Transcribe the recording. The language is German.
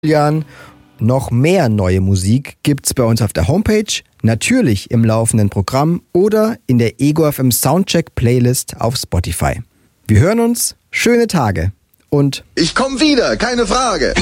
Julian, noch mehr neue Musik gibt's bei uns auf der Homepage, natürlich im laufenden Programm oder in der Ego FM Soundcheck Playlist auf Spotify. Wir hören uns, schöne Tage und ich komm wieder, keine Frage.